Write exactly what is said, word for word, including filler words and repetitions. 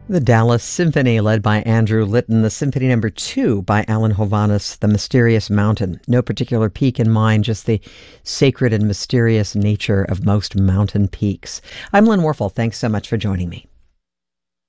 The Dallas Symphony, led by Andrew Litton, the Symphony Number Two by Alan Hovhaness, The Mysterious Mountain. No particular peak in mind, just the sacred and mysterious nature of most mountain peaks. I'm Lynn Warfel. Thanks so much for joining me.